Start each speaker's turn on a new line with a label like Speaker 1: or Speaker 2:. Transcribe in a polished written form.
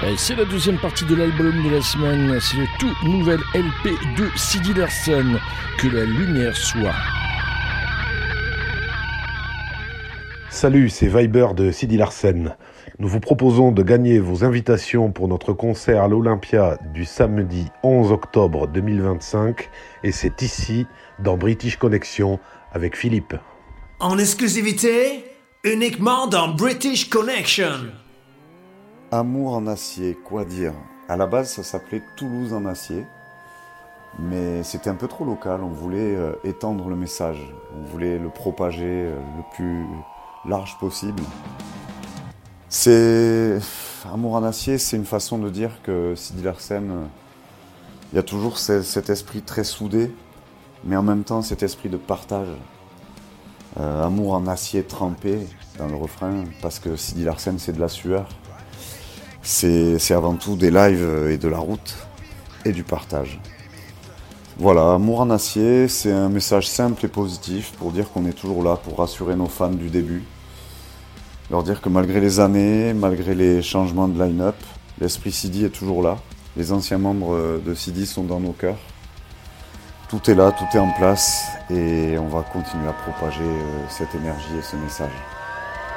Speaker 1: C'est la deuxième partie de l'album de la semaine. C'est le tout nouvel LP de Sidi Larsen, Que la lumière soit.
Speaker 2: Salut, c'est Viber de Sidi Larsen. Nous vous proposons de gagner vos invitations pour notre concert à l'Olympia du samedi 11 octobre 2025. Et c'est ici, dans British Connection, avec Philippe.
Speaker 3: En exclusivité, uniquement dans British Connection.
Speaker 4: Amour en acier, quoi dire ? À la base, ça s'appelait Toulouse en acier, mais c'était un peu trop local. On voulait étendre le message, on voulait le propager le plus large possible. Amour en acier, c'est une façon de dire que Sidi Larsen, il y a toujours cet esprit très soudé, mais en même temps cet esprit de partage. Amour en acier trempé dans le refrain, parce que Sidi Larsen, c'est de la sueur. C'est avant tout des lives et de la route et du partage. Voilà, Amour en acier, c'est un message simple et positif pour dire qu'on est toujours là, pour rassurer nos fans du début. Leur dire que malgré les années, malgré les changements de line-up, l'esprit Sidi est toujours là. Les anciens membres de Sidi sont dans nos cœurs. Tout est là, tout est en place et on va continuer à propager cette énergie et ce message.